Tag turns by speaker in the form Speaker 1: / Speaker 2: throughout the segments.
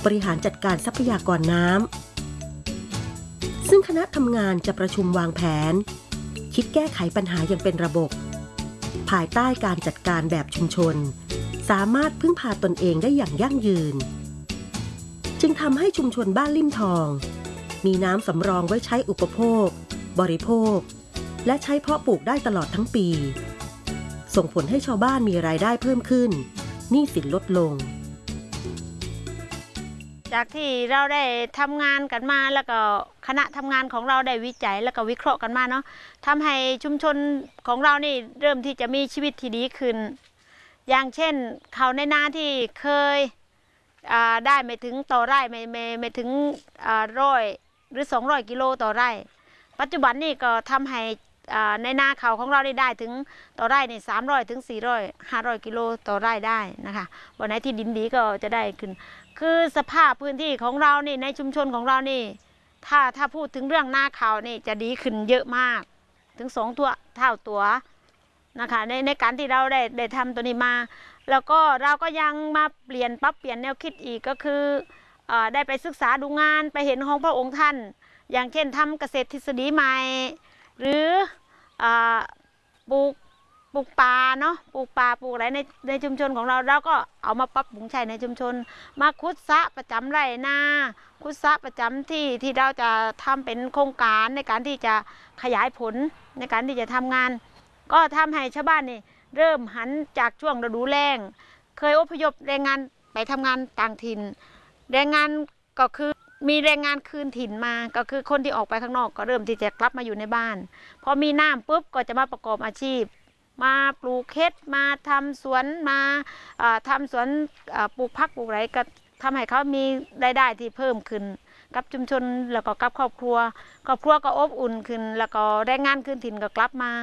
Speaker 1: บริหารจัดการทรัพยากรน้ำซึ่งคณะทำงานจะประชุมวางแผนคิดแก้ไขปัญหาอย่างเป็นระบบภายใต้การจัดการแบบชุมชนสามารถพึ่งพาตนเองได้อย่างยั่งยืนจึงทำให้ชุมชนบ้านลิ่มทองมีน้ำสำรองไว้ใช้อุปโภคบริโภคและใช้เพาะปลูกได้ตลอดทั้งปีส่งผลให้ชาวบ้านมีรายได้เพิ่มขึ้นหนี้สินลดลง
Speaker 2: จากที่เราได้ทำงานกันมาแล้วก็คณะทำงานของเราได้วิจัยแล้วก็วิเคราะห์กันมาเนาะทำให้ชุมชนของเรานี่เริ่มที่จะมีชีวิตที่ดีขึ้นอย่างเช่นเขาในนาที่เคยได้ไม่ถึงต่อไร่ไม่ถึง100 หรือ 200 กิโลต่อไร่ปัจจุบันนี่ก็ทำให้ในนาเขาของเราได้ถึงต่อไร่นี่300 ถึง 400 500 กิโลต่อไร่ได้นะคะวันไหนที่ดินดีก็จะได้ขึ้นคือสภาพพื้นที่ของเรานี่ในชุมชนของเรานี่ถ้าพูดถึงเรื่องนาข้าวนี่จะดีขึ้นเยอะมากถึง2 เท่าตัวนะคะในการที่เราได้ทำตัวนี้มาแล้วก็เราก็ยังมาปรับเปลี่ยนแนวคิดอีกก็คือได้ไปศึกษาดูงานไปเห็นของพระองค์ท่านอย่างเช่นทำเกษตรทฤษฎีใหม่หรือปลูกป่าเนาะปลูกอะไรในชุมชนของเราก็เอามาปรับปรุงใช้ในชุมชนมาขุดสระประจำไร่นาขุดสระประจำที่เราจะทำเป็นโครงการในการที่จะขยายผลในการที่จะทำงานก็ทำให้ชาวบ้านนี่เริ่มหันจากช่วงฤดูแล้งเคยอพยพแรงงานไปทำงานต่างถิ่นแรงงานก็คือมีแรงงานคืนถิ่นมาก็คือคนที่ออกไปข้างนอกก็เริ่มที่จะกลับมาอยู่ในบ้านพอมีน้ำปุ๊บก็จะมาประกอบอาชีพมาปลูกเห็ดมาทำสวนมาทำสวนปลูกผักปลูกอะไรก็ทำให้เขามีรายได้ที่เพิ่มขึ้นกับชุมชนแล้วก็กับครอบครัวก็อบอุ่นขึ้นแล้วก็แรงงานคืนถิ่นก็กลับมา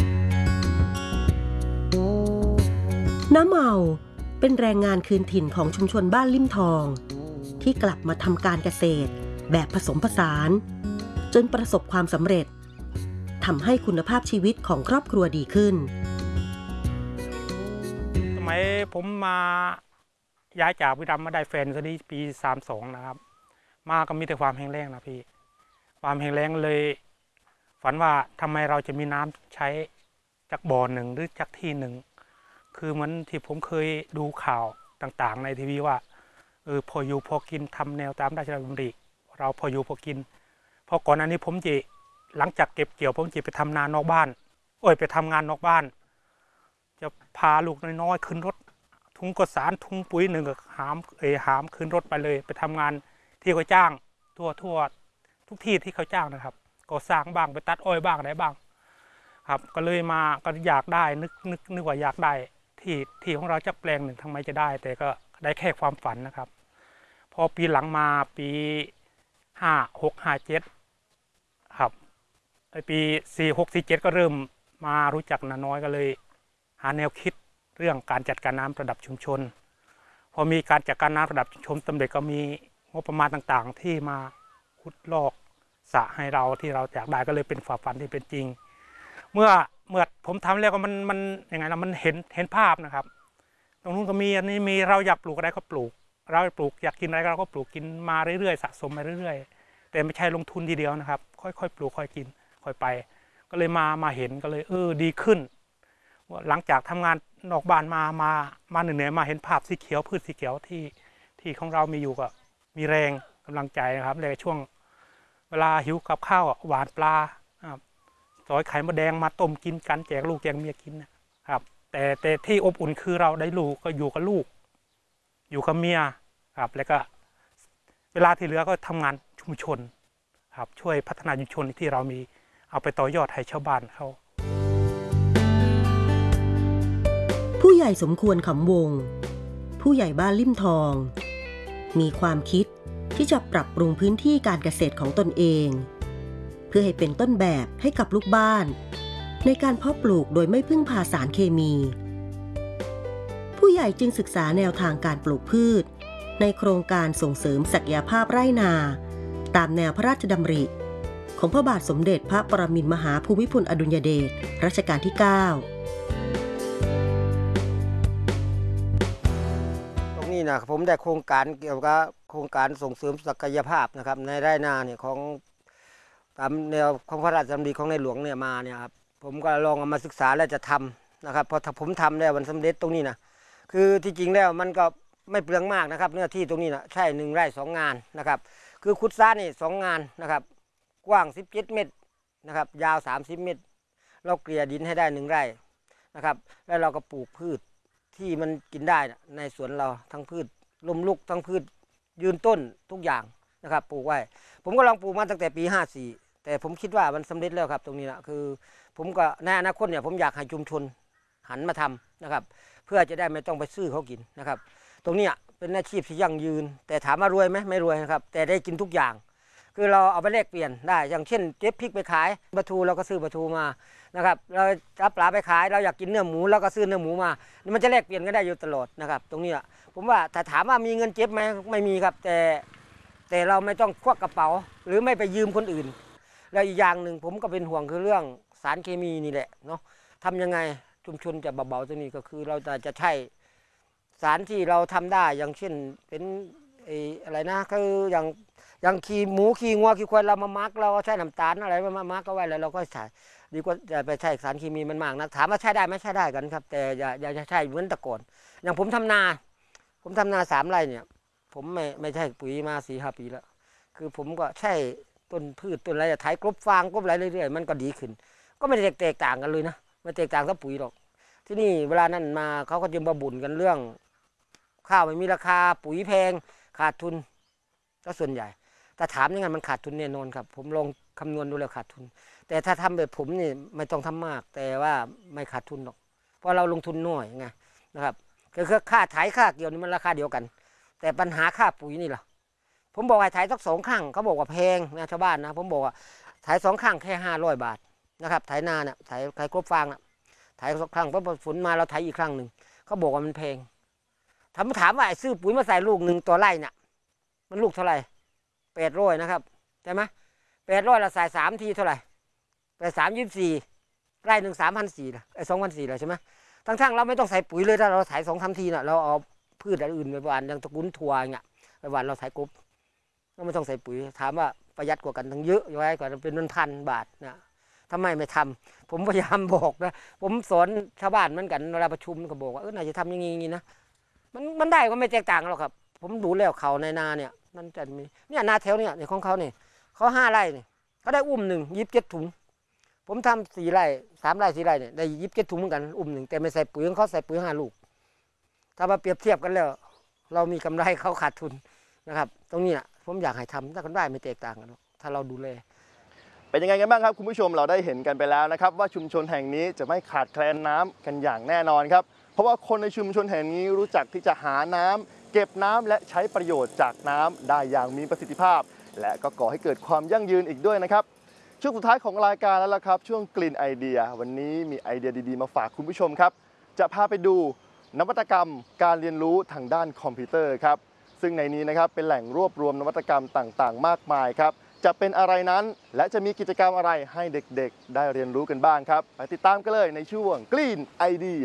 Speaker 1: น้ำเมาเป็นแรงงานคืนถิ่นของชุมชนบ้านลิ่มทองที่กลับมาทำการเกษตรแบบผสมผสานจนประสบความสำเร็จทำให้คุณภาพชีวิตของครอบครัวดีขึ้น
Speaker 3: สมัยผมมาย้ายจากบุรีรัมย์มาได้แฟนตอนนี้ปี32นะครับมาก็มีแต่ความแห้งแล้งนะพี่ความแห้งแล้งเลยฝันว่าทำไมเราจะมีน้ำใช้จากบ่อหนึ่งหรือจากที่หนึ่งคือเหมือนที่ผมเคยดูข่าวต่างๆในทีวีว่าพออยู่พอกินทำแนวตามราชดำริเราพออยู่พอกินพอก่อนอันนี้ผมจะหลังจากเก็บเกี่ยวผมจะไปทำนานอกบ้านไปทำงานนอกบ้านจะพาลูกน้อยๆขึ้นรถถุงกระสานถุงปุ๋ยหนึ่งก็หามขึ้นรถไปเลยไปทำงานที่เขาจ้างทั่วทุกที่ที่เขาจ้างนะครับก็สร้างบ้างไปตัดอ้อยบ้างอะไรบ้างครับก็เลยมาก็อยากได้นึกว่าอยากได้ที่ของเราจะแปลงหนึ่งทำไมจะได้แต่ก็ได้แค่ความฝันนะครับพอปีหลังมาปี56-57ครับปี46-47ก็เริ่มมารู้จักน้าน้อยก็เลยหาแนวคิดเรื่องการจัดการน้ำระดับชุมชนพอมีการจัดการน้ำระดับชุมชนสำเร็จก็มีงบประมาณต่างๆที่มาขุดลอกสระให้เราที่เราอยากได้ก็เลยเป็นฝันที่เป็นจริงเมื่อผมทำแล้วก็มันยังไงนะมันเห็นภาพนะครับตรงนู้นก็มีอันนี้มีเราอยากปลูกอะไรก็ปลูกเราปลูกอยากกินอะไรเราก็ปลูกกินมาเรื่อยๆสะสมมาเรื่อยๆแต่ไม่ใช่ลงทุนทีเดียวนะครับค่อยๆปลูกค่อยกินค่อยไปก็เลยมาเห็นก็เลยดีขึ้นหลังจากทำงานนอกบ้านมาเหนื่อยมาเห็นภาพสีเขียวพืชสีเขียวที่ของเรามีอยู่ก็มีแรงกำลังใจนะครับในช่วงเวลาหิวกับข้าวหวานปลาซอยไข่มดแดงมาต้มกินกันแจกลูกแจกเมียกินนะครับแต่ที่อบอุ่นคือเราได้ลูกก็อยู่กับลูกอยู่กับเมียครับแล้วก็เวลาที่เหลือก็ทำงานชุมชนครับช่วยพัฒนาชุมชนที่เรามีเอาไปต่อยอดให้ชาวบ้านเขา
Speaker 1: ผู้ใหญ่สมควรขำวงผู้ใหญ่บ้านลิ่มทองมีความคิดที่จะปรับปรุงพื้นที่การเกษตรของตนเองเพื่อให้เป็นต้นแบบให้กับลูกบ้านในการเพาะปลูกโดยไม่พึ่งพาสารเคมีผู้ใหญ่จึงศึกษาแนวทางการปลูกพืชในโครงการส่งเสริมศักยภาพไร่นาตามแนวพระราชดำริของพระบาทสมเด็จพระปรมินทรมหาภูมิพลอดุลยเดชรัชกาลที่ 9
Speaker 4: ตรงนี้นี่นะผมได้โครงการเกี่ยวกับโครงการส่งเสริมศักยภาพนะครับในไร่นาเนี่ยของตามแนวของพระราชดำริของในหลวงเนี่ยมาเนี่ยครับผมก็ลองเอามาศึกษาแล้วจะทำนะครับพอผมทำแล้วมันสำเร็จตรงนี้นะคือที่จริงแล้วมันก็ไม่เปลืองมากนะครับเนื้อที่ตรงนี้นะใช่1 ไร่ 2 งานนะครับคือขุดซะนี่2 งานนะครับกว้าง17 เมตรนะครับยาว30 เมตรเราเกลี่ยดินให้ได้1 ไร่นะครับแล้วเราก็ปลูกพืชที่มันกินได้ในสวนเราทั้งพืชลมลุกทั้งพืชยืนต้นทุกอย่างนะครับปลูกไว้ผมก็ลองปลูกมาตั้งแต่ปี54แต่ผมคิดว่ามันสำเร็จแล้วครับตรงนี้นะคือผมก็ในอนาคตเนี่ยผมอยากให้ชุมชนหันมาทำนะครับเพื่อจะได้ไม่ต้องไปซื้อเขากินนะครับตรงนี้เป็นอาชีพที่ยั่งยืนแต่ถามว่ารวยไหมไม่รวยนะครับแต่ได้กินทุกอย่างคือเราเอาไปแลกเปลี่ยนได้อย่างเช่นเก็บพริกไปขายปลาทูเราก็ซื้อปลาทูมานะครับเราจับปลาไปขายเราอยากกินเนื้อหมูเราก็ซื้อเนื้อหมูมามันจะแลกเปลี่ยนกันได้อยู่ตลอดนะครับตรงนี้ผมว่าถ้าถามว่ามีเงินเก็บไหมไม่มีครับแต่เราไม่ต้องควักกระเป๋าหรือไม่ไปยืมคนอื่นแล้วอีกอย่างหนึ่งผมก็เป็นห่วงคือเรื่องสารเคมีนี่แหละเนาะทำยังไงชุมชนจะเบาๆตรงนี้ก็คือเราจะใช้สารที่เราทำได้อย่างเช่นเป็นอะไรนะคืออย่างขี้หมูขี้งัวขี้ควายเรามามักเราก็ใช้น้ำตาลอะไรมามักก็ไว้แล้วเราก็ใช้ดีกว่าจะไปใช้สารเคมีมันมากนะถามว่าใช้ได้ไหมใช้ได้กันครับแต่อย่าใช้เหมือนแต่ก่อนอย่างผมทำนา3 ไร่เนี่ยผมไม่ใช่ปุ๋ยมา4-5 ปีแล้วคือผมก็ใช้ต้นพืชต้นอะไรไถกลบฟางกลบอะไรเรื่อยๆมันก็ดีขึ้นก็ไม่ได้แตกต่างกันเลยนะไม่แตกต่างกับปุ๋ยหรอกที่นี่เวลานั้นมาเขาก็จะมาบ่นกันเรื่องข้าวไม่มีราคาปุ๋ยแพงขาดทุนก็ส่วนใหญ่แต่ถามยังไงมันขาดทุนแน่นอนครับผมลองคำนวณดูแล้วขาดทุนแต่ถ้าทำแบบผมนี่ไม่ต้องทำมากแต่ว่าไม่ขาดทุนหรอกเพราะเราลงทุนน้อยไงนะครับคือค่าไถค่าเกี่ยวนี่มันราคาเดียวกันแต่ปัญหาค่าปุ๋ยนี่ล่ะผมบอกว่าไถสัก2 ครั้งเขาบอกว่าแพงนะชาวบ้านนะผมบอกว่าไถ2 ครั้งแค่500 บาทนะครับไถนาเนี่ยไถกลบฟางนะไถ2 ครั้งพอฝนมาเราไถอีกครั้งหนึ่งเขาบอกว่ามันแพงถามว่าซื้อปุ๋ยมาใส่ลูกหนึ่งต่อไร่เนี่ยมันลูกเท่าไหร่800นะครับใช่ไหม800เราใส่3 ทีเท่าไหร่3 24ไร่หนึ่ง3,400ละ2,400เลยใช่ไหมทั้งเราไม่ต้องใส่ปุ๋ยเลยถ้าเราไถ2-3 ทีน่ะเราเอาพืชอื่นไปหว่านอย่างตระกูลถั่วเนี่ยไปหว่านเราไถกบเราไม่ต้องใส่ปุ๋ยถามว่าประหยัดกว่ากันทั้งเยอะไว้กว่าเป็น1,000 บาทนะทำไมไม่ทำผมพยายามบอกนะผมสอนชาวบ้านเหมือนกันเวลาประชุมก็บอกว่าน่าจะทำอย่างนี้นะมันได้ก็ไม่แตกต่างหรอกครับผมดูแล้วเขาในนาเนี่ยมันจะมีเนี่ยนาแถวเนี่ยของเขาเนี่ยเขา5 ไร่เนี่ยเขาได้หนึ่ง27 ถุงผมทำ4 ไร่3 ไร่ 4 ไร่เนี่ยได้27 ถุงเหมือนกันหนึ่งแต่ไม่ใส่ปุ๋ยเขาใส่ปุ๋ย5 ลูกถ้ามาเปรียบเทียบกันแล้วเรามีกำไรเขาขาดทุนนะครับตรงนี้นะผมอยากให้ทำถ้ากันได้ไม่แตกต่างกันถ้าเราดูแล
Speaker 5: เป็นยังไงกันบ้างครับคุณผู้ชมเราได้เห็นกันไปแล้วนะครับว่าชุมชนแห่งนี้จะไม่ขาดแคลนน้ำกันอย่างแน่นอนครับเพราะว่าคนในชุมชนแห่งนี้รู้จักที่จะหาน้ำเก็บน้ำและใช้ประโยชน์จากน้ำได้อย่างมีประสิทธิภาพและก็ก่อให้เกิดความยั่งยืนอีกด้วยนะครับช่วงสุดท้ายของรายการแล้วล่ะครับช่วงกลิ่นไอเดียวันนี้มีไอเดียดีๆมาฝากคุณผู้ชมครับจะพาไปดูนวัตกรรมการเรียนรู้ทางด้านคอมพิวเตอร์ครับซึ่งในนี้นะครับเป็นแหล่งรวบรวมนวัตกรรมต่างๆมากมายครับจะเป็นอะไรนั้นและจะมีกิจกรรมอะไรให้เด็กๆได้เรียนรู้กันบ้างครับไปติดตามกันเลยในช่วงกลิ่นไอเดีย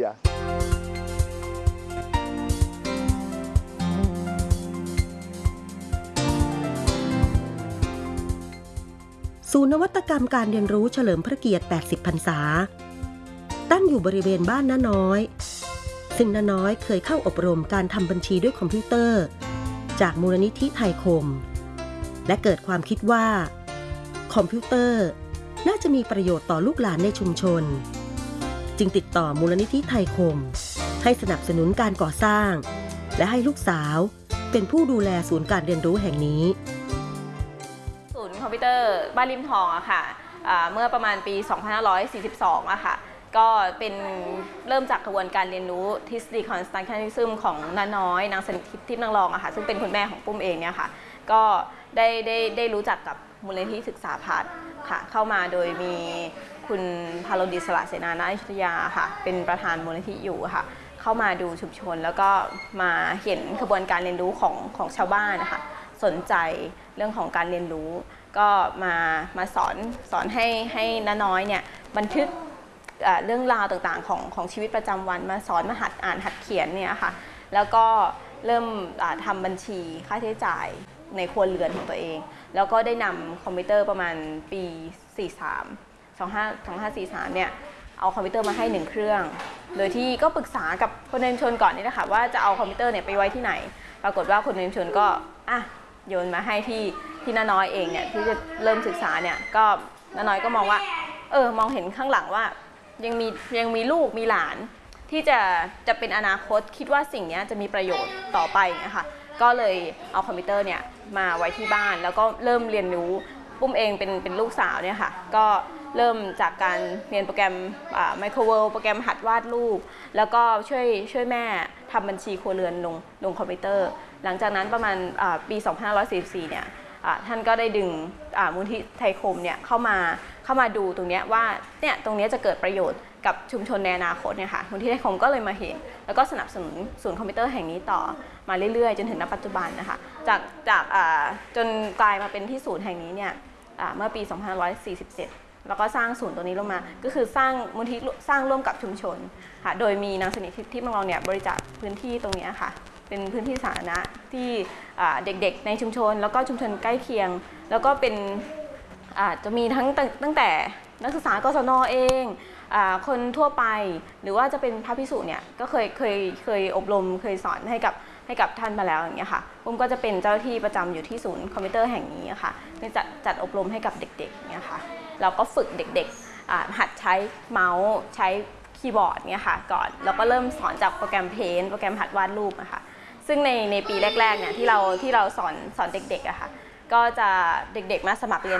Speaker 1: ศูนย์นวัตกรรมการเรียนรู้เฉลิมพระเกียรติ80 พรรษาตั้งอยู่บริเวณบ้านน้าน้อยซึ่งน้าน้อยเคยเข้าอบรมการทำบัญชีด้วยคอมพิวเตอร์จากมูลนิธิไทยคมและเกิดความคิดว่าคอมพิวเตอร์น่าจะมีประโยชน์ต่อลูกหลานในชุมชนจึงติดต่อมูลนิธิไทยคมให้สนับสนุนการก่อสร้างและให้ลูกสาวเป็นผู้ดูแลศูนย์การเรียนรู้แห่งนี้
Speaker 6: ศูนย์คอมพิวเตอร์บ้านริมทองอะค่ะเมื่อประมาณปี 2542อะค่ะก็เป็นเริ่มจากกระบวนการเรียนรู้ทฤษฎี Constructionism ของน้าน้อยนางสนิททิพย์นางรองอะค่ะซึ่งเป็นคุณแม่ของปุ้มเองเนี่ยค่ะก็ได้รู้จักกับมูลนิธิศึกษาพัฒน์ค่ะเข้ามาโดยมีคุณพาโลดิสละเสนาณอยุธยาค่ะเป็นประธานมูลนิธิอยู่ค่ะเข้ามาดูชุมชนแล้วก็มาเห็นกระบวนการเรียนรู้ของชาวบ้านนะคะสนใจเรื่องของการเรียนรู้ก็มาสอนให้น้าน้อยเนี่ยบันทึกเรื่องราวต่างๆของชีวิตประจำวันมาสอนมาหัดอ่านหัดเขียนเนี่ยค่ะแล้วก็เริ่มทำบัญชีค่าใช้จ่ายในครัวเรือนของตัวเองแล้วก็ได้นำคอมพิวเตอร์ประมาณปี 2543 เนี่ยเอาคอมพิวเตอร์มาให้1เครื่องโดยที่ก็ปรึกษากับคนในชุมชนก่อนนี่นะคะว่าจะเอาคอมพิวเตอร์เนี่ยไปไว้ที่ไหนปรากฏว่าคนในชุมชนก็โยนมาให้ที่น้าน้อยเองเนี่ยที่จะเริ่มศึกษาเนี่ยก็น้าน้อยก็มองว่ามองเห็นข้างหลังว่ายังมีลูกมีหลานที่จะเป็นอนาคตคิดว่าสิ่งนี้จะมีประโยชน์ต่อไปนะคะก็เลยเอาคอมพิวเตอร์เนี่ยมาไว้ที่บ้านแล้วก็เริ่มเรียนรู้ปุ้มเองเป็นลูกสาวเนี่ยค่ะก็เริ่มจากการเรียนโปรแกรมMicroworld โปรแกรมหัดวาดรูปแล้วก็ช่วยแม่ทำบัญชีครัวเรือนลงคอมพิวเตอร์หลังจากนั้นประมาณปี 2544 เนี่ยท่านก็ได้ดึงมูลที่ไทยคมเนี่ยเข้ามาดูตรงนี้ว่าเนี่ยตรงนี้จะเกิดประโยชน์กับชุมชนในอนาคตเนี่ยค่ะมูลที่ไทยคมก็เลยมาเห็นแล้วก็สนับสนุนศูนย์คอมพิวเตอร์แห่งนี้ต่อมาเรื่อยๆจนถึงณปัจจุบันนะคะจากจนกลายมาเป็นที่ศูนย์แห่งนี้เนี่ยเมื่อปี 2547 แล้วก็สร้างศูนย์ตัวนี้ลงมาก็คือสร้างมูลที่สร้างร่วมกับชุมชนค่ะโดยมีนางสนิทที่มังกรเนี่ยบริจาคพื้นที่ตรงนี้ค่ะเป็นพื้นที่สาธารณะที่เด็กๆในชุมชนแล้วก็ชุมชนใกล้เคียงแล้วก็เป็นจะมีตั้งแต่นักศึกษากศน.เองคนทั่วไปหรือว่าจะเป็นพระภิกษุเนี่ยก็เคยอบรมเคยสอนให้กับท่านมาแล้วอย่างเงี้ยค่ะผมก็จะเป็นเจ้าหน้าที่ประจำอยู่ที่ศูนย์คอมพิวเตอร์แห่งนี้ค่ะจัดอบรมให้กับเด็กๆเนี่ยค่ะเราก็ฝึกเด็กๆหัดใช้เมาส์ใช้คีย์บอร์ดเนี่ยค่ะก่อนแล้วก็เริ่มสอนจากโปรแกรม Paint โปรแกรมหัดวาดรูปนะคะซึ่งในปีแรกๆเนี่ยที่เราสอนเด็กๆอะค่ะก็จะเด็กๆมาสมัครเรียน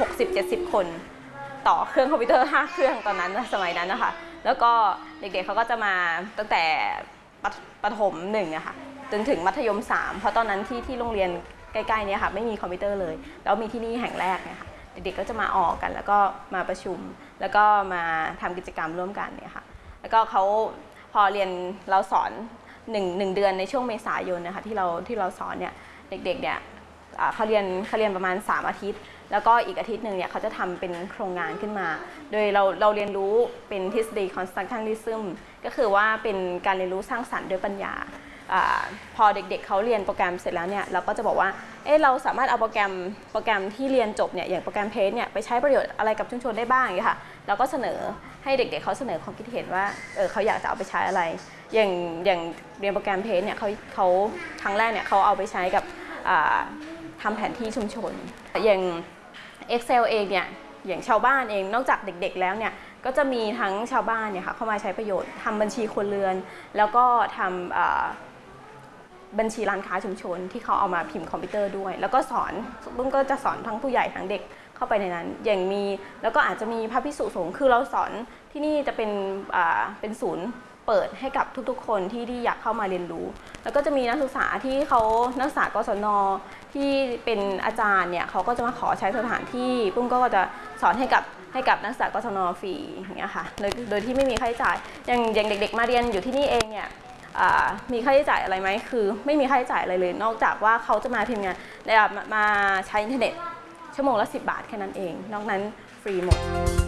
Speaker 6: 60-70 คนต่อเครื่องคอมพิวเตอร์5 เครื่องตอนนั้นสมัยนั้นนะคะแล้วก็เด็กๆเขาก็จะมาตั้งแต่ประถม1อะค่ะจนถึงมัธยม3เพราะตอนนั้นที่โรงเรียนใกล้ๆนี้ค่ะไม่มีคอมพิวเตอร์เลยแล้วมีที่นี่แห่งแรกเนี่ยค่ะเด็กๆก็จะมาออกกันแล้วก็มาประชุมแล้วก็มาทำกิจกรรมร่วมกันเนี่ยค่ะแล้วก็เขาพอเรียนเราสอน1 เดือนในช่วงเมษายนนะคะที่เราสอนเนี่ยเด็กๆเนี่ยเขาเรียนประมาณ3 อาทิตย์แล้วก็อีกอาทิตย์หนึ่งเนี่ยเขาจะทำเป็นโครงงานขึ้นมาโดยเราเรียนรู้เป็นทฤษฎี constructionism ก็คือว่าเป็นการเรียนรู้สร้างสรรค์ด้วยปัญญาพอเด็กๆเขาเรียนโปรแกรมเสร็จแล้วเนี่ยเราก็จะบอกว่าเราสามารถเอาโปรแกรมที่เรียนจบเนี่ยอย่างโปรแกรม Paint เนี่ยไปใช้ประโยชน์อะไรกับชุมชนได้บ้างอย่างนี้ค่ะเราก็เสนอให้เด็กๆเขาเสนอความคิดเห็นว่าเขาอยากจะเอาไปใช้อะไรอย่างเรียนโปรแกรม Paint เนี่ยเขาครั้งแรกเนี่ยเขาเอาไปใช้กับทำแผนที่ชุมชนอย่าง Excel เองเนี่ยอย่างชาวบ้านเองนอกจากเด็กๆแล้วเนี่ยก็จะมีทั้งชาวบ้านเนี่ยค่ะเข้ามาใช้ประโยชน์ทำบัญชีครัวเรือนแล้วก็ทำบัญชีร้านค้าชุมชนที่เขาเอามาพิมพ์คอมพิวเตอร์ด้วยแล้วก็สอนบุ้งก็จะสอนทั้งผู้ใหญ่ทั้งเด็กเข้าไปในนั้นอย่างมีแล้วก็อาจจะมีพระภิกษุสงฆ์คือเราสอนที่นี่จะเป็นศูนย์เปิดให้กับทุกๆคนที่อยากเข้ามาเรียนรู้แล้วก็จะมีนักศึกษาที่เขานักศึกษากศน.ที่เป็นอาจารย์เนี่ยเขาก็จะมาขอใช้สถานที่ปุ้มก็จะสอนให้กับนักศึกษากศน.ฟรีอย่างเงี้ยค่ะโดยที่ไม่มีค่าใช้จ่ายอย่างเด็กๆมาเรียนอยู่ที่นี่เองเนี่ยมีค่าใช้จ่ายอะไรไหมคือไม่มีค่าใช้จ่ายอะไรเลยนอกจากว่าเขาจะมาพิมพ์งานมาใช้อินเทอร์เน็ตชั่วโมงละ10 บาทแค่นั้นเองนอกนั้นฟรีหมด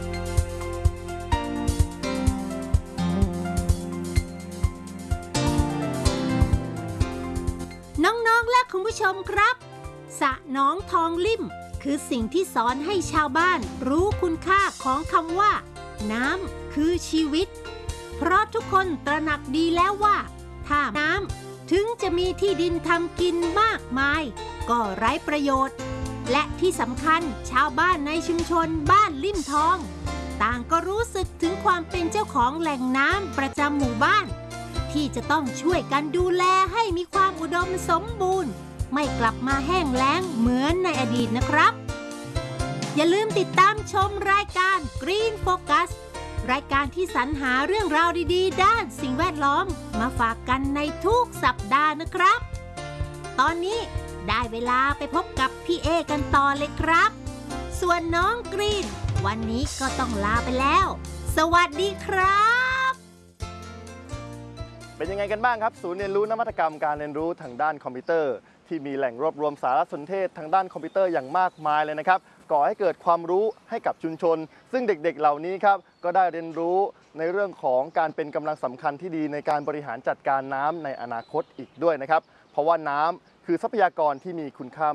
Speaker 7: น้องๆและคุณผู้ชมครับสระน้องทองลิ่มคือสิ่งที่สอนให้ชาวบ้านรู้คุณค่าของคำว่าน้ำคือชีวิตเพราะทุกคนตระหนักดีแล้วว่าถ้าน้ำถึงจะมีที่ดินทำกินมากมายก็ไร้ประโยชน์และที่สำคัญชาวบ้านในชุมชนบ้านลิ่มทองต่างก็รู้สึกถึงความเป็นเจ้าของแหล่งน้ำประจำหมู่บ้านที่จะต้องช่วยกันดูแลให้มีความอุดมสมบูรณ์ไม่กลับมาแห้งแล้งเหมือนในอดีตนะครับอย่าลืมติดตามชมรายการ Green Focus รายการที่สรรหาเรื่องราวดีๆด้านสิ่งแวดล้อมมาฝากกันในทุกสัปดาห์นะครับตอนนี้ได้เวลาไปพบกับพี่เอกันต่อเลยครับส่วนน้องกรีนวันนี้ก็ต้องลาไปแล้วสวัสดีครับ
Speaker 5: เป็นยังไงกันบ้างครับศูนย์เรียนรู้นวัตกรรมการเรียนรู้ทางด้านคอมพิวเตอร์ที่มีแหล่งรวบรวมสารสนเทศทางด้านคอมพิวเตอร์อย่างมากมายเลยนะครับก่อให้เกิดความรู้ให้กับชุมชนซึ่งเด็กๆเหล่านี้ครับก็ได้เรียนรู้ในเรื่องของการเป็นกำลังสำคัญที่ดีในการบริหารจัดการน้ำในอนาคตอีกด้วยนะครับเพราะว่าน้ำคือทรัพยากรที่มีคุณค่า